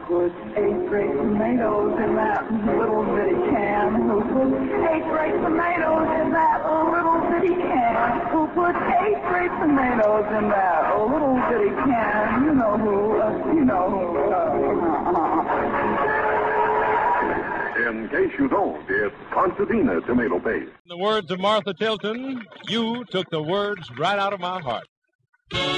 put 8 great tomatoes in that little bitty can? Who put 8 great tomatoes in that little bitty can? Who put 8 great tomatoes in that little bitty can? You know who, In case you don't, it's Concertina tomato paste. In the words of Martha Tilton, you took the words right out of my heart.